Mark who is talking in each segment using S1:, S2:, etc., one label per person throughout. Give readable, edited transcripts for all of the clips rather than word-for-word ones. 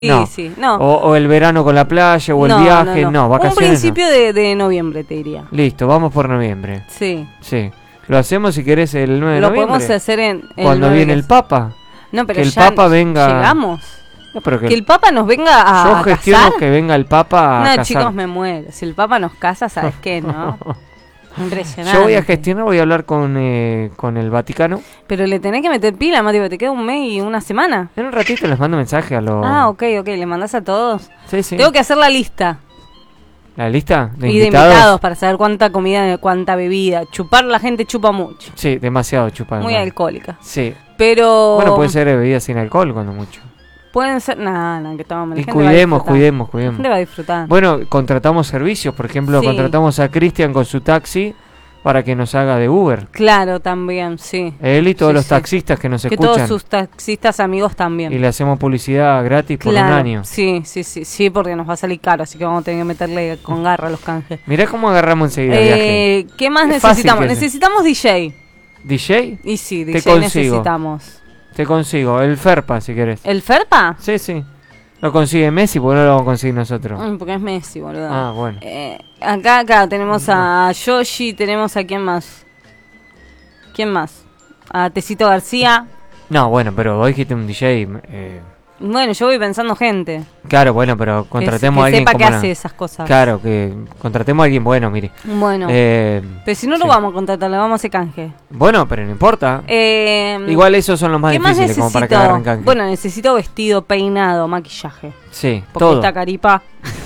S1: No.
S2: Sí, no.
S1: O el verano con la playa, o el viaje, no, vacaciones.
S2: Un principio de noviembre, te diría.
S1: Listo, vamos por noviembre.
S2: Sí.
S1: Sí. Lo hacemos si querés el 9 de
S2: Lo
S1: noviembre.
S2: podemos hacer en
S1: cuando viene el Papa.
S2: No, pero
S1: que el
S2: ya
S1: Papa venga.
S2: llegamos.
S1: No, pero
S2: que el Papa nos venga a
S1: yo gestiono
S2: casar.
S1: que venga el Papa a
S2: No,
S1: casar.
S2: chicos, me muero. Si el Papa nos casa, ¿sabes qué, no? Impresionante.
S1: Yo voy a gestionar, voy a hablar con el Vaticano.
S2: Pero le tenés que meter pila, Mati, porque te queda un mes y una semana.
S1: En un ratito les mando mensaje a los...
S2: Ah, ok, ¿le mandás a todos?
S1: Sí, sí.
S2: Tengo que hacer la lista.
S1: ¿La lista de
S2: y
S1: invitados?
S2: de invitados para saber cuánta comida, cuánta bebida. Chupar, la gente chupa mucho.
S1: Sí, demasiado chupado.
S2: Muy alcohólica.
S1: Sí.
S2: Pero...
S1: Bueno, puede ser bebida sin alcohol cuando mucho.
S2: Pueden ser... No, que tomamos.
S1: Y cuidemos.
S2: La gente va a disfrutar.
S1: Bueno, contratamos servicios. Por ejemplo, contratamos a Cristian con su taxi para que nos haga de Uber.
S2: Claro, también, sí.
S1: Él y todos los taxistas que nos escuchan.
S2: Que todos sus taxistas amigos también.
S1: Y le hacemos publicidad gratis por un año.
S2: Sí, porque nos va a salir caro, así que vamos a tener que meterle con garra los canjes.
S1: Mirá cómo agarramos enseguida viaje.
S2: ¿Qué más necesitamos? Necesitamos DJ.
S1: ¿DJ?
S2: Y sí,
S1: Te
S2: DJ
S1: consigo.
S2: necesitamos.
S1: Te consigo, el Ferpa si querés.
S2: ¿El Ferpa?
S1: Sí, sí. Lo consigue Messi, porque no lo vamos a conseguir nosotros.
S2: Porque es Messi, boludo.
S1: Ah, bueno.
S2: Acá tenemos a Yoshi, tenemos a quién más. ¿Quién más? A Tecito García.
S1: No, bueno, pero vos dijiste un DJ.
S2: Bueno, yo voy pensando gente.
S1: Claro, bueno, pero contratemos a alguien
S2: sepa que hace esas cosas.
S1: Claro, que contratemos a alguien bueno, mire.
S2: Bueno. Pero si no lo vamos a contratar, le vamos a hacer canje.
S1: Bueno, pero no importa. Igual esos son los más difíciles como para que agarren canje.
S2: Bueno, necesito vestido, peinado, maquillaje.
S1: Sí,
S2: porque
S1: todo.
S2: esta caripa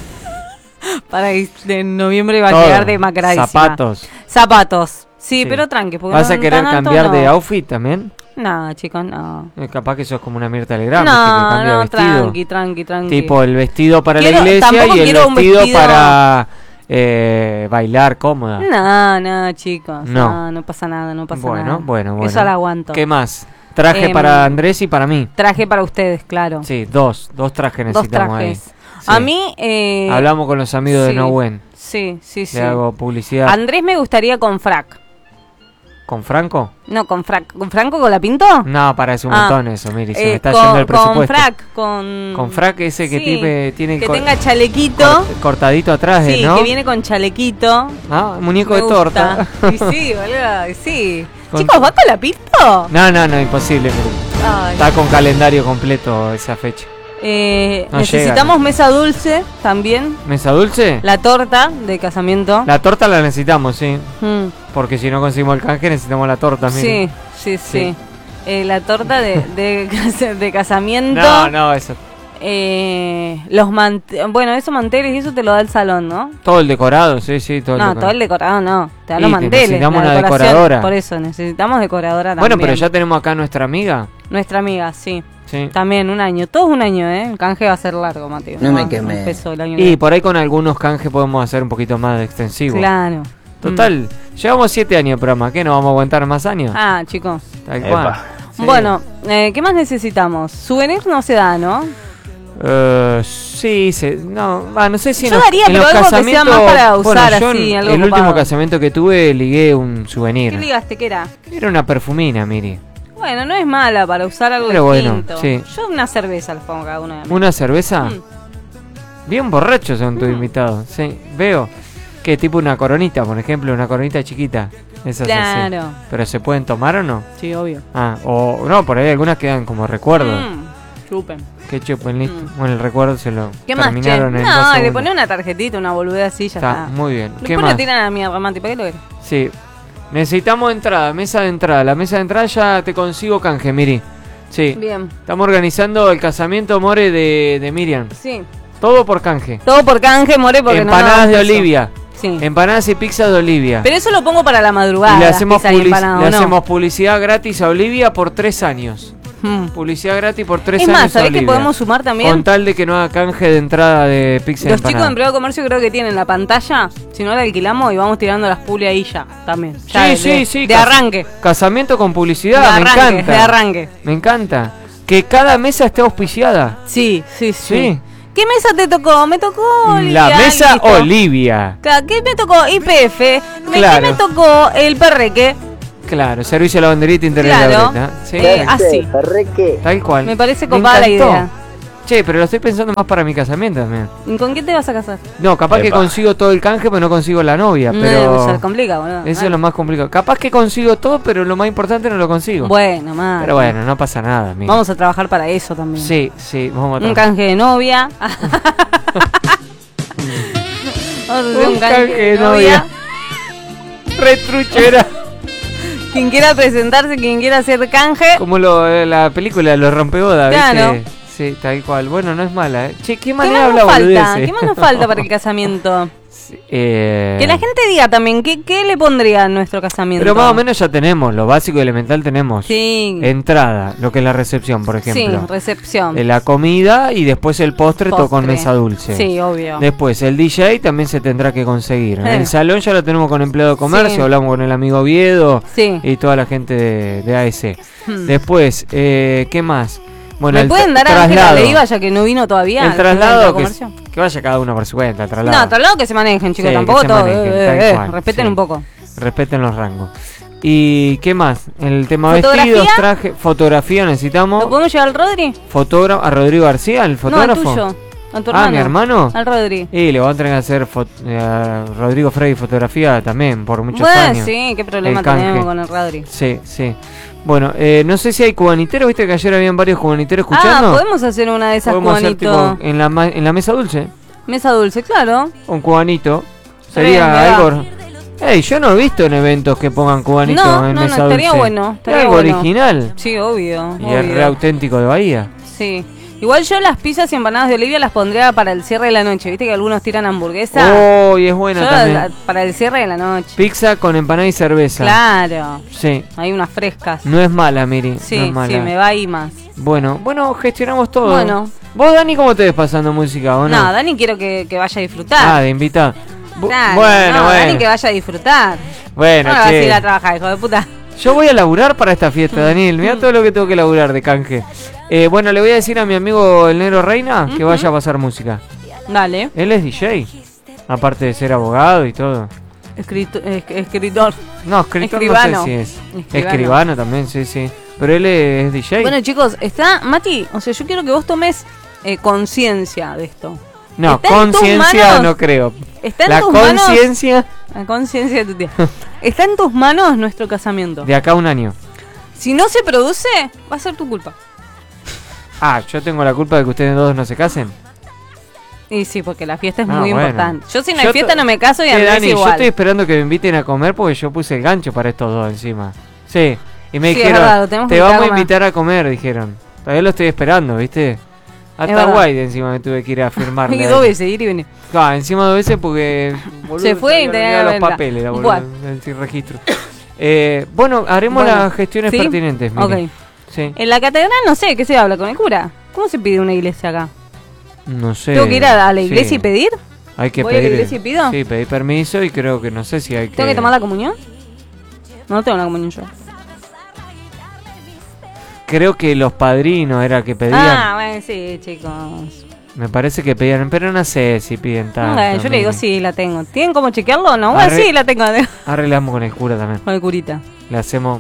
S2: para en noviembre va a llegar demacradísima. Zapatos. Sí, pero tranqui.
S1: ¿Vas a querer cambiar de outfit también?
S2: No, chicos, no.
S1: Capaz que sos como una Mirta Legrand.
S2: No, tranqui.
S1: Tipo el vestido para la iglesia y el vestido para bailar cómoda.
S2: No, chicos. No pasa nada, no pasa nada.
S1: Bueno.
S2: Eso lo aguanto.
S1: ¿Qué más? Traje para Andrés y para mí.
S2: Traje para ustedes, claro.
S1: Sí, dos trajes necesitamos ahí. Sí.
S2: A mí...
S1: hablamos con los amigos de Nowen.
S2: Sí.
S1: Le hago publicidad.
S2: Andrés me gustaría con frac.
S1: ¿Con Franco?
S2: No, con frac. ¿Con Franco con la pinto?
S1: No, parece un montón eso, mire, se me está yendo el presupuesto.
S2: Con
S1: frac ese que tiene
S2: que tenga chalequito.
S1: Cortadito atrás, ¿no?
S2: Sí, que viene con chalequito.
S1: Ah, muñeco de torta.
S2: Y sí, boludo, sí. Chicos, ¿va con la pinto?
S1: No, imposible. Está con calendario completo esa fecha.
S2: Necesitamos mesa dulce también.
S1: ¿Mesa dulce?
S2: La torta de casamiento.
S1: La torta la necesitamos, sí. Porque si no conseguimos el canje necesitamos la torta.
S2: Sí. La torta de casamiento.
S1: No, eso.
S2: Bueno, esos manteles y eso te lo da el salón, ¿no?
S1: Todo el decorado, sí, todo
S2: el decorado no. Te da los manteles.
S1: Necesitamos una decoradora.
S2: Por eso, necesitamos decoradora también.
S1: Bueno, pero ya tenemos acá nuestra amiga.
S2: Nuestra amiga, sí. También un año, todos un año, El canje va a ser largo, Mateo.
S3: No me quemé.
S1: Y por ahí con algunos canjes podemos hacer un poquito más de extensivo.
S2: Claro.
S1: Total, llevamos 7 años de programa, ¿qué? ¿No vamos a aguantar más años?
S2: Ah, chicos.
S1: Tal cual.
S2: Sí. Bueno, ¿qué más necesitamos? Souvenir no se da, ¿no?
S1: Sí, no sé si
S2: yo daría, pero algo que sea más para usar así, algo
S1: el
S2: copado.
S1: último casamiento que tuve ligué un souvenir.
S2: ¿Qué ligaste? ¿Qué era?
S1: Era una perfumina, miri.
S2: Bueno, no es mala para usar algo
S1: pero
S2: distinto.
S1: Bueno, sí.
S2: Yo una cerveza les pongo cada una.
S1: ¿Una cerveza? Bien borrachos son tus invitados. Sí, veo. ¿Qué? Tipo una coronita, por ejemplo, una coronita chiquita. Esas
S2: claro.
S1: Así. ¿Pero se pueden tomar o no?
S2: Sí, obvio.
S1: O no, por ahí algunas quedan como recuerdo.
S2: Chupen.
S1: Que chupen, listo. Bueno, el recuerdo se lo
S2: ¿Qué más,
S1: terminaron en
S2: No, le pones una tarjetita, una boludez así, ya está.
S1: Muy bien.
S2: Después lo tiran a la mierda, Mati, ¿para qué lo ves?
S1: Sí. Necesitamos entrada, mesa de entrada. La mesa de entrada ya te consigo canje, Miri. Sí.
S2: Bien.
S1: Estamos organizando el casamiento, More, de Miriam.
S2: Sí.
S1: Todo por canje.
S2: Todo por canje, More, porque
S1: empanadas de Olivia.
S2: Sí.
S1: Empanadas y pizza de Olivia.
S2: Pero eso lo pongo para la madrugada.
S1: Y le hacemos publicidad gratis a Olivia por 3 años. Publicidad gratis por 3 años.
S2: Es más, ¿sabés que podemos sumar también?
S1: Con tal de que no haga canje de entrada de pizza.
S2: Los chicos de empleado de comercio creo que tienen la pantalla. Si no la alquilamos y vamos tirando las publi ahí ya. También. Ya
S1: Sí.
S2: De arranque.
S1: Casamiento con publicidad. Me encanta.
S2: De arranque.
S1: Me encanta. Que cada mesa esté auspiciada.
S2: Sí. ¿Qué mesa te tocó? Me tocó Olivia.
S1: La mesa Olivia.
S2: Claro, ¿qué me tocó? YPF.
S1: Claro.
S2: ¿Qué me tocó? El Perreque.
S1: Claro, servicio a la banderita internet.
S2: Claro.
S1: Sí.
S2: Así.
S1: Tal cual.
S2: Me parece copada la idea.
S1: Che, pero lo estoy pensando más para mi casamiento también.
S2: ¿Y con quién te vas a casar?
S1: No, capaz que
S3: Epa.
S1: consigo todo el canje, pero no consigo la novia.
S2: No,
S1: Pero
S2: se complica, boludo.
S1: eso es lo más complicado. Capaz que consigo todo, pero lo más importante no lo consigo.
S2: Bueno, más.
S1: Pero bueno, no pasa nada, amigo.
S2: Vamos a trabajar para eso también.
S1: Sí, sí, vamos a
S2: Un
S1: trabajar.
S2: canje de novia. Vamos a hacer un canje de novia.
S1: Retruchera.
S2: Quien quiera presentarse, quien quiera hacer canje.
S1: Como la película Los Rompebodas,
S2: Claro.
S1: ¿viste? Sí, tal cual. Bueno, no es mala, ¿eh? Che, ¿qué
S2: ¿Qué
S1: manera
S2: más nos
S1: habla
S2: falta?
S1: boludeces?
S2: ¿Qué más nos falta para el casamiento?
S1: Sí,
S2: Que la gente diga también, ¿qué le pondría a nuestro casamiento?
S1: Pero más o menos ya tenemos, lo básico y elemental tenemos.
S2: Sí.
S1: Entrada, lo que es la recepción, por
S2: Sí,
S1: ejemplo.
S2: recepción.
S1: La comida y después el postre, todo con
S2: Postre.
S1: mesa dulce.
S2: Sí, obvio.
S1: Después el DJ también se tendrá que conseguir.
S2: Eh.
S1: El salón ya lo tenemos con empleado de comercio,
S2: Sí.
S1: hablamos con el amigo Oviedo
S2: Sí.
S1: y toda la gente de AS.
S2: Hmm.
S1: Después, ¿qué más? Bueno,
S2: ¿Me
S1: el
S2: pueden dar a Ángela
S1: traslado.
S2: Leiva ya que no vino todavía?
S1: El
S2: al
S1: traslado,
S2: comercio?
S1: que vaya cada uno por su cuenta, el traslado.
S2: No, traslado que se manejen, chicos,
S1: Sí,
S2: tampoco
S1: que se
S2: todo.
S1: manejen, tal cual,
S2: Respeten
S1: sí.
S2: un poco.
S1: Respeten los rangos. ¿Y qué más? El tema
S2: ¿Fotografía?
S1: vestidos, traje, fotografía necesitamos.
S2: ¿Lo podemos llevar al Rodri?
S1: Fotógrafo, a Rodrigo García, el
S2: No, al
S1: fotógrafo.
S2: tuyo. A tu hermano.
S1: ¿mi hermano?
S2: Al Rodri.
S1: Y le van a tener que hacer a Rodrigo Freddy fotografía también por muchos
S2: Bueno,
S1: años.
S2: sí, qué problema
S1: El canje.
S2: tenemos con el Rodri.
S1: Sí, sí. Bueno, no sé si hay cubaniteros, viste que ayer habían varios cubaniteros escuchando.
S2: podemos hacer una de esas
S1: Podemos hacer
S2: cubanito.
S1: tipo en la mesa dulce,
S2: Mesa dulce, claro.
S1: un cubanito.
S2: Está bien,
S1: Sería
S2: me va.
S1: algo. Ey, yo no he visto en eventos que pongan cubanito
S2: No,
S1: en
S2: no,
S1: mesa
S2: no, estaría
S1: dulce.
S2: bueno,
S1: Es
S2: estaría
S1: algo
S2: bueno.
S1: original
S2: Sí, obvio.
S1: y es
S2: obvio.
S1: re auténtico de Bahía.
S2: Sí. Igual yo las pizzas y empanadas de Olivia las pondría para el cierre de la noche. ¿Viste que algunos tiran hamburguesa?
S1: Oh, y es buena
S2: Yo
S1: también.
S2: para el cierre de la noche.
S1: Pizza con empanada y cerveza.
S2: Claro.
S1: Sí.
S2: Hay unas frescas.
S1: No es mala, Miri.
S2: Sí,
S1: no es mala.
S2: sí, me va ahí más.
S1: Bueno, gestionamos todo.
S2: Bueno.
S1: ¿Vos, Dani, cómo te ves pasando música o no?
S2: No, Dani quiero que vaya a disfrutar.
S1: Ah, de invitar.
S2: Claro,
S1: Bueno,
S2: no,
S1: bueno.
S2: Dani que vaya a disfrutar.
S1: Bueno,
S2: No vas a
S1: che.
S2: ir a trabajar, hijo de puta.
S1: Yo voy a laburar para esta fiesta, Daniel. Mirá todo lo que tengo que laburar de canje. Bueno, le voy a decir a mi amigo el Negro Reina que vaya a pasar música.
S2: Dale.
S1: Él es DJ, aparte de ser abogado y todo.
S2: Escritor.
S1: No, escritor
S2: Escribano.
S1: no sé si es.
S2: Escribano.
S1: Escribano también, sí, sí. Pero él es DJ.
S2: Bueno, chicos, está Mati, o sea, yo quiero que vos tomes conciencia de esto.
S1: no,
S2: ¿está en tus
S1: conciencia
S2: manos?
S1: no creo.
S2: ¿Está en
S1: La
S2: tus manos?
S1: conciencia
S2: La conciencia de tu tía. Está en tus manos nuestro casamiento.
S1: de acá a un año.
S2: Si no se produce, va a ser tu culpa.
S1: Ah, yo tengo la culpa de que ustedes dos no se casen.
S2: Y sí, porque la fiesta es
S1: Ah,
S2: muy
S1: bueno.
S2: importante. Yo si no
S1: Yo
S2: hay fiesta
S1: to-
S2: no me caso y
S1: Che,
S2: Andrés
S1: Dani, yo
S2: igual.
S1: estoy esperando que me inviten a comer porque yo puse el gancho para estos dos encima. Sí, y me
S2: Sí, es
S1: dijeron,
S2: verdad, lo tenemos que
S1: te
S2: invitar
S1: vamos
S2: a
S1: a
S2: comer".
S1: invitar a comer, dijeron. Todavía lo estoy esperando, ¿viste? Hasta
S2: verdad.
S1: Guay encima me tuve que ir a firmarle.
S2: Hay que 2 veces ir y venir.
S1: Ah, encima 2 veces porque
S2: Se fue y
S1: me
S2: tenía
S1: olvidé
S2: que
S1: los
S2: verla.
S1: papeles, la
S2: Bueno.
S1: el registro. Bueno, haremos
S2: Bueno,
S1: las gestiones
S2: ¿sí?
S1: pertinentes, mire.
S2: Ok.
S1: Sí.
S2: En la catedral no sé, ¿qué se habla con el cura? ¿Cómo se pide una iglesia acá?
S1: No sé.
S2: ¿Tengo que ir a la iglesia
S1: sí.
S2: y pedir?
S1: Hay que
S2: ¿Voy a la
S1: pedir.
S2: iglesia y pido?
S1: Sí, pedir permiso y creo que no sé si hay que.
S2: ¿Tengo que tomar la comunión? No tengo la comunión yo.
S1: Creo que los padrinos era que pedían.
S2: Ah, bueno, sí, chicos.
S1: Me parece que pedían, pero no sé si piden tanto.
S2: Bueno, yo le digo,
S1: mire.
S2: sí, la tengo. ¿Tienen cómo chequearlo o no? Bueno,
S1: Arre-
S2: sí, la tengo.
S1: Arreglamos con el cura también.
S2: Con el curita.
S1: Le hacemos.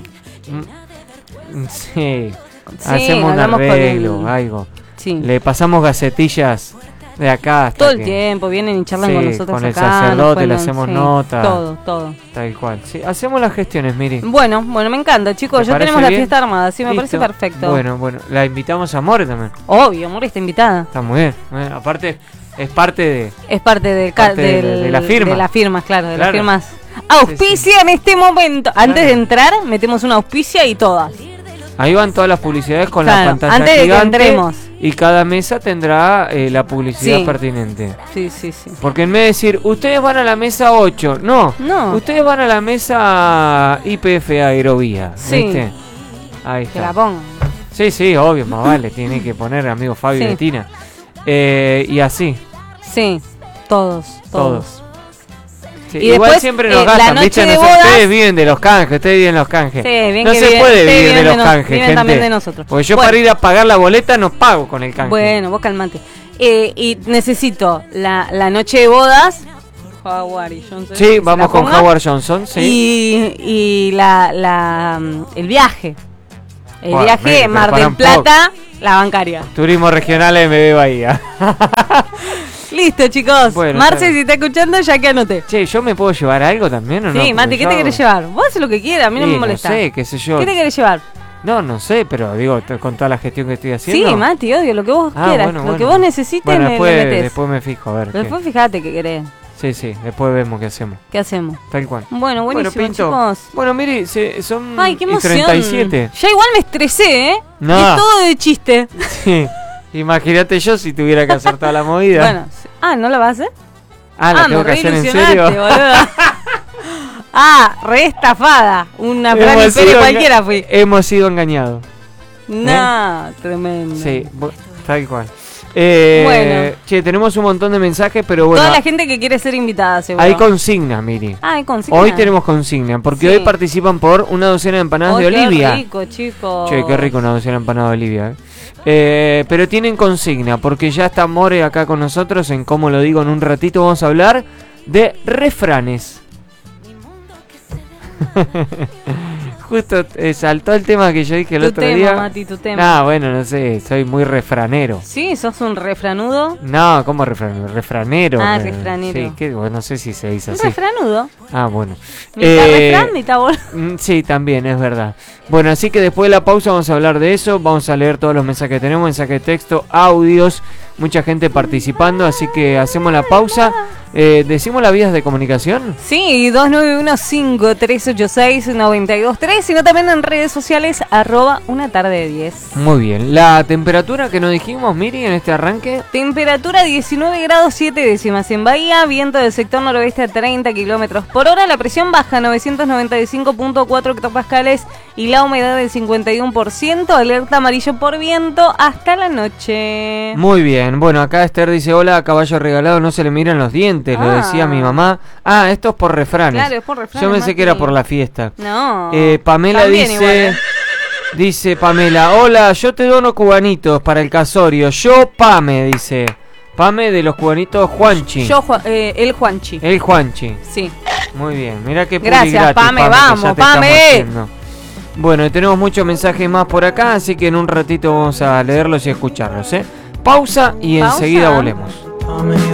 S1: Sí.
S2: Sí,
S1: Hacemos un
S2: hablamos con
S1: arreglo,
S2: el-
S1: algo.
S2: Sí.
S1: Le pasamos gacetillas de acá hasta
S2: Todo el
S1: que-
S2: tiempo vienen y charlan
S1: Sí,
S2: con nosotros
S1: con el
S2: acá.
S1: sacerdote
S2: nos
S1: le
S2: cuentan,
S1: hacemos
S2: sí,
S1: nota.
S2: Todo.
S1: Tal cual. Sí, hacemos las gestiones, Miri.
S2: Bueno, me encanta, chicos.
S1: ¿Te
S2: Ya
S1: parece
S2: tenemos la
S1: bien?
S2: fiesta armada, sí, me parece
S1: Listo.
S2: perfecto.
S1: Bueno, la invitamos a More también.
S2: Obvio, Mori está invitada.
S1: Está muy bien. Aparte, es parte de.
S2: Es parte del
S1: Parte de la firma.
S2: De las firmas, claro, de las
S1: Claro.
S2: firmas. Auspicia en este momento. Antes
S1: Claro.
S2: de entrar, metemos una auspicia y todas.
S1: Ahí van todas las publicidades con
S2: Claro,
S1: la pantalla
S2: antes de que
S1: gigante.
S2: entremos.
S1: Y cada mesa tendrá la publicidad
S2: Sí.
S1: pertinente.
S2: Sí.
S1: Porque en vez de decir, ustedes van a la mesa 8, no. Ustedes van a la mesa IPF Aerovía.
S2: Sí.
S1: ¿Viste? Ahí
S2: Que la
S1: está.
S2: pongan.
S1: Sí, obvio, más vale. Tiene que poner amigo Fabio
S2: Sí.
S1: y Betina. Y así,
S2: Sí, todos.
S1: Sí,
S2: Y
S1: igual
S2: después,
S1: siempre nos
S2: la
S1: gastan,
S2: noche
S1: ¿viste?
S2: de
S1: No sé,
S2: bodas-
S1: ustedes viven de los canjes, ustedes viven los canjes.
S2: Sí, bien
S1: no
S2: que
S1: se
S2: viven-
S1: puede
S2: ustedes
S1: vivir de
S2: viven
S1: los
S2: de
S1: canjes,
S2: viven
S1: gente.
S2: también de nosotros.
S1: Porque yo
S2: Bueno.
S1: para ir a pagar la boleta no pago con el canje.
S2: Bueno, vos calmate. Y necesito la noche de bodas. Howard y Johnson.
S1: Sí,
S2: que se
S1: vamos
S2: la
S1: con
S2: ponga.
S1: Howard Johnson, sí.
S2: Y el viaje. El
S1: Bueno,
S2: viaje
S1: mire,
S2: Mar
S1: para
S2: del
S1: un poco.
S2: Plata, La bancaria.
S1: Turismo regional MB Bahía.
S2: Listo, chicos.
S1: Bueno,
S2: Marce, si está escuchando, ya que anoté.
S1: Che, ¿yo me puedo llevar algo también o no?
S2: Sí, Mati, ¿qué te querés llevar? Vos haces lo que quieras, a mí no me molesta.
S1: No sé, qué sé yo.
S2: ¿Qué te querés llevar?
S1: No sé, pero digo, con toda la gestión que estoy haciendo.
S2: Sí, Mati, obvio, lo que vos quieras. Lo que vos necesites,
S1: bueno,
S2: le metés.
S1: después me fijo, a ver.
S2: Después fíjate qué querés.
S1: Sí, después vemos qué hacemos.
S2: ¿Qué hacemos?
S1: Tal cual.
S2: Bueno, buenísimo,
S1: Pinto.
S2: chicos.
S1: Bueno, mire, son
S2: Ay, qué emoción.
S1: 37.
S2: Ya igual me estresé, ¿eh?
S1: No.
S2: Y es todo de chiste.
S1: Sí. Imagínate yo si tuviera que hacer toda la movida.
S2: Bueno, ¿no la vas a hacer?
S1: La tengo que hacer en serio.
S2: Boludo. Re estafada. Una Fran Pérez cualquiera fui.
S1: Hemos sido engañados.
S2: No, tremendo.
S1: Sí, tal cual. Bueno. Che, tenemos un montón de mensajes, pero bueno.
S2: Toda la gente que quiere ser invitada, seguro.
S1: Hay consigna, Miri.
S2: Hay consigna.
S1: Hoy tenemos consigna, porque hoy participan por una docena de empanadas de Olivia.
S2: Qué rico, chicos.
S1: Che, qué rico una docena de empanadas de Olivia. Pero tienen consigna, porque ya está More acá con nosotros en Cómo lo digo en un ratito. Vamos a hablar de refranes. Justo saltó el tema que yo dije el otro día.
S2: Mati, tu tema.
S1: Bueno, no sé, soy muy refranero.
S2: ¿Sí? ¿Sos un refranudo?
S1: No, ¿cómo refranero? Refranero.
S2: Refranero.
S1: Sí, no sé si se dice así.
S2: Un refranudo.
S1: Bueno.
S2: Mitad refrán, mitad bol.
S1: Sí, también, es verdad. Bueno, así que después de la pausa vamos a hablar de eso. Vamos a leer todos los mensajes que tenemos, mensajes de texto, audios, mucha gente participando, así que hacemos la pausa. ¿Decimos las vías de comunicación?
S2: Sí, 2915-386-923, sino también en redes sociales, @unatarde10.
S1: Muy bien. ¿La temperatura que nos dijimos, Miri, en este arranque?
S2: Temperatura 19 grados 7 décimas en Bahía, viento del sector noroeste a 30 kilómetros por hora, la presión baja 995.4 hectopascales y la humedad del 51%, alerta amarillo por viento hasta la noche.
S1: Muy bien. Bueno, acá Esther dice, hola, caballo regalado, no se le miran los dientes. Lo decía mi mamá. Esto es por refranes.
S2: Claro, es por refranes.
S1: Yo pensé que era por la fiesta.
S2: No.
S1: Pamela dice igual, dice Pamela, hola, yo te dono cubanitos para el casorio. Yo Pame, dice. Pame de los cubanitos Juanchi.
S2: El Juanchi.
S1: El Juanchi.
S2: Sí.
S1: Muy bien, mira qué
S2: gracias,
S1: gratis,
S2: Pame, vamos, Pame.
S1: Bueno, tenemos muchos mensajes más por acá, así que en un ratito vamos a leerlos y escucharlos, Pausa y enseguida volvemos.